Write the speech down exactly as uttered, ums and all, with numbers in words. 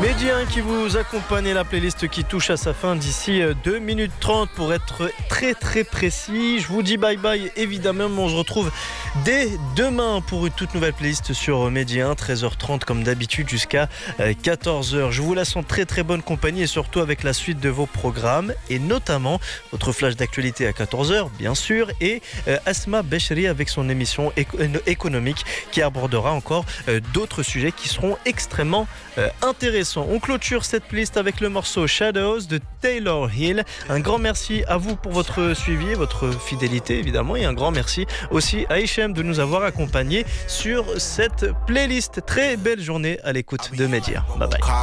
Médien qui vous accompagne, la playlist qui touche à sa fin d'ici deux minutes trente pour être très très précis. Je vous dis bye bye évidemment, on se retrouve dès demain pour une toute nouvelle playlist sur Médien, treize heures trente comme d'habitude jusqu'à quatorze heures. Je vous laisse en très très bonne compagnie et surtout avec la suite de vos programmes et notamment votre flash d'actualité à quatorze heures bien sûr et Asma Bechri avec son émission économique qui abordera encore d'autres sujets qui seront extrêmement intéressants. On clôture cette playlist avec le morceau Shadows de Taylor Hill. Un grand merci à vous pour votre suivi et votre fidélité évidemment et un grand merci aussi à Hichem de nous avoir accompagnés sur cette playlist. Très belle journée à l'écoute de Média. Bye bye.